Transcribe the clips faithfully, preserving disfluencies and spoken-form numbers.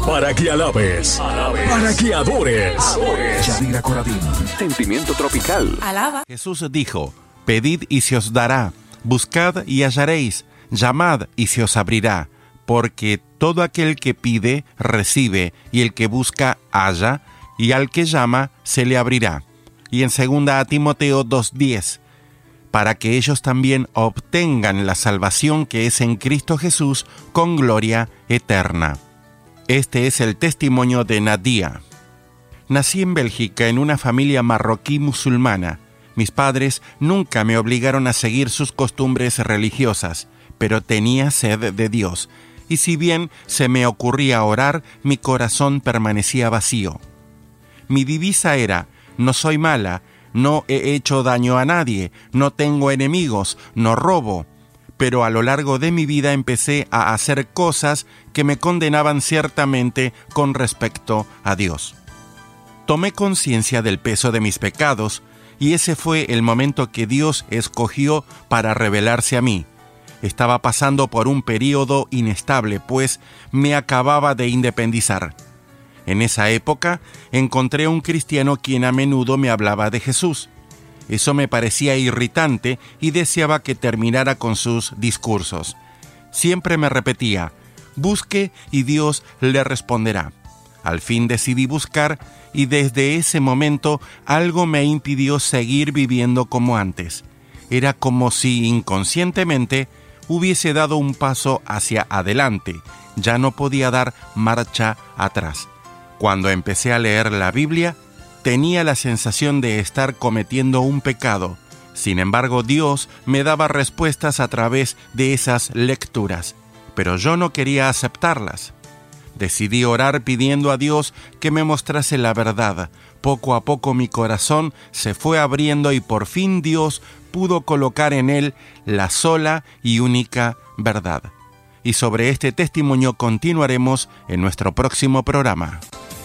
para que alabes, alabes. Para que adores. adores. Yadira Coradín, Sentimiento Tropical. Alaba. Jesús dijo: pedid y se os dará, buscad y hallaréis, llamad y se os abrirá, porque todo aquel que pide, recibe, y el que busca, halla, y al que llama, se le abrirá. Y en segunda a Timoteo dos diez, para que ellos también obtengan la salvación que es en Cristo Jesús con gloria eterna. Este es el testimonio de Nadia. Nací en Bélgica en una familia marroquí musulmana. Mis padres nunca me obligaron a seguir sus costumbres religiosas, pero tenía sed de Dios, y si bien se me ocurría orar, mi corazón permanecía vacío. Mi divisa era: no soy mala, no he hecho daño a nadie, no tengo enemigos, no robo. Pero a lo largo de mi vida empecé a hacer cosas que me condenaban ciertamente con respecto a Dios. Tomé conciencia del peso de mis pecados, y ese fue el momento que Dios escogió para revelarse a mí. Estaba pasando por un período inestable, pues me acababa de independizar. En esa época encontré un cristiano quien a menudo me hablaba de Jesús. Eso me parecía irritante y deseaba que terminara con sus discursos. Siempre me repetía: busque y Dios le responderá. Al fin decidí buscar, y desde ese momento algo me impidió seguir viviendo como antes. Era como si inconscientemente hubiese dado un paso hacia adelante. Ya no podía dar marcha atrás. Cuando empecé a leer la Biblia, tenía la sensación de estar cometiendo un pecado. Sin embargo, Dios me daba respuestas a través de esas lecturas, pero yo no quería aceptarlas. Decidí orar pidiendo a Dios que me mostrase la verdad. Poco a poco mi corazón se fue abriendo y por fin Dios pudo colocar en él la sola y única verdad. Y sobre este testimonio continuaremos en nuestro próximo programa.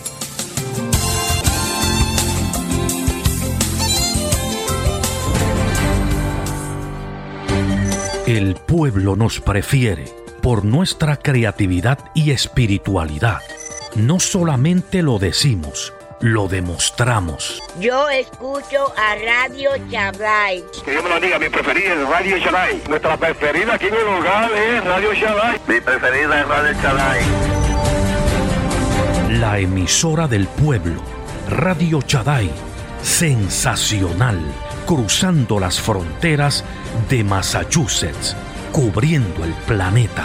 El pueblo nos prefiere por nuestra creatividad y espiritualidad. No solamente lo decimos, lo demostramos. Yo escucho a Radio Shaddai. Que Dios me lo diga, mi preferida es Radio Shaddai. Nuestra preferida aquí en el hogar es Radio Shaddai. Mi preferida es Radio Shaddai. La emisora del pueblo, Radio Shaddai. Sensacional, cruzando las fronteras de Massachusetts, cubriendo el planeta.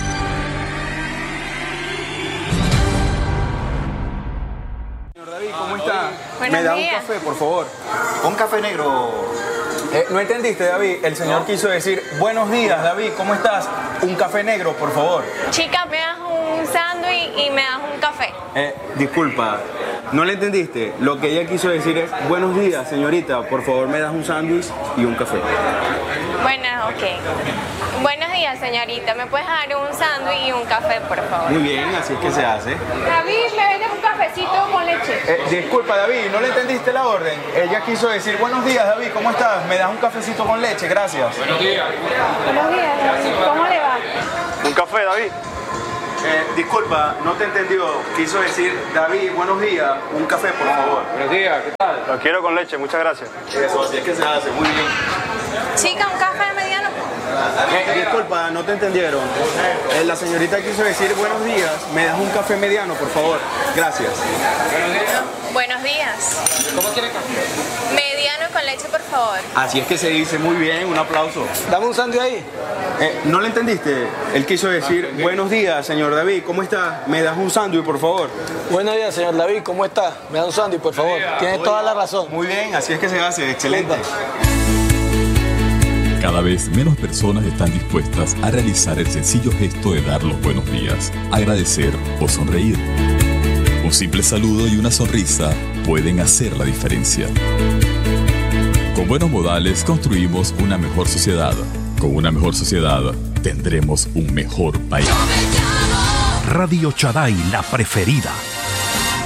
Señor David, ¿cómo está? Buenos Me da días. un café, por favor. Un café negro. Eh, ¿No entendiste, David? El señor No. quiso decir: buenos días, David, ¿cómo estás? Un café negro, por favor. Chica, me das un sándwich y me das un café. Eh, disculpa, ¿no le entendiste? Lo que ella quiso decir es: buenos días, señorita, por favor me das un sándwich y un café. Bueno, ok. Buenos días, señorita. ¿Me puedes dar un sándwich y un café, por favor? Muy bien, así es que se hace. David, ¿me vendes un cafecito con leche? Eh, disculpa, David, ¿no le entendiste la orden? Ella quiso decir: buenos días, David, ¿cómo estás? Me das un cafecito con leche, gracias. Buenos días, David. ¿Cómo le va? Un café, David. Eh, disculpa, no te entendió. Quiso decir: David, buenos días, un café, por favor. Buenos días, ¿qué tal? Lo quiero con leche, muchas gracias. Eso, así es que se hace, muy bien. Chica, un café mediano. Eh, disculpa, no te entendieron. Eh, la señorita quiso decir: buenos días, me das un café mediano, por favor. Gracias. Buenos días. ¿Cómo quiere café? Mediano con leche, por favor. Así es que se dice, muy bien, un aplauso. Dame un sándwich ahí. Eh, ¿No le entendiste? Él quiso decir: buenos días, señor David, ¿cómo está? Me das un sándwich, por favor. Buenos días, señor David, ¿cómo está? Me da un sándwich, por favor. Tiene toda la razón. Muy bien, así es que se hace, excelente. Cada vez menos personas están dispuestas a realizar el sencillo gesto de dar los buenos días, agradecer o sonreír. Un simple saludo y una sonrisa pueden hacer la diferencia. Con buenos modales construimos una mejor sociedad. Con una mejor sociedad tendremos un mejor país. Radio Shaddai, la preferida.